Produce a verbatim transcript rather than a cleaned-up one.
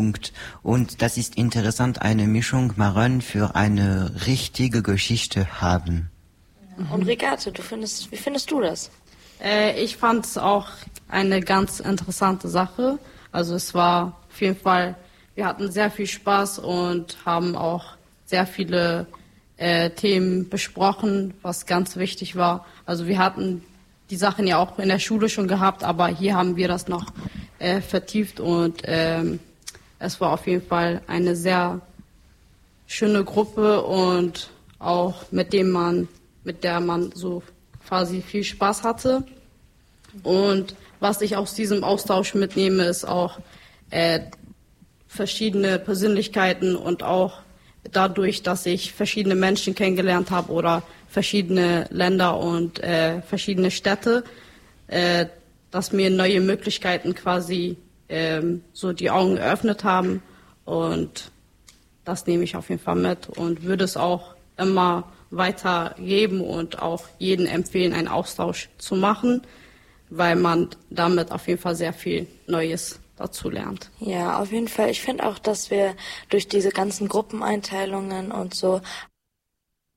Punkt. Und das ist interessant, eine Mischung Maron für eine richtige Geschichte haben. Und Renate, du findest, wie findest du das? Äh, ich fand es auch eine ganz interessante Sache. Also es war auf jeden Fall, wir hatten sehr viel Spaß und haben auch sehr viele äh, Themen besprochen, was ganz wichtig war. Also wir hatten die Sachen ja auch in der Schule schon gehabt, aber hier haben wir das noch äh, vertieft und ähm, es war auf jeden Fall eine sehr schöne Gruppe und auch mit dem man mit der man so quasi viel Spaß hatte. Und was ich aus diesem Austausch mitnehme, ist auch äh, verschiedene Persönlichkeiten und auch dadurch, dass ich verschiedene Menschen kennengelernt habe oder verschiedene Länder und äh, verschiedene Städte, äh, dass mir neue Möglichkeiten quasi äh, so die Augen geöffnet haben. Und das nehme ich auf jeden Fall mit und würde es auch immer weitergeben und auch jedem empfehlen, einen Austausch zu machen, weil man damit auf jeden Fall sehr viel Neues dazu lernt. Ja, auf jeden Fall. Ich finde auch, dass wir durch diese ganzen Gruppeneinteilungen und so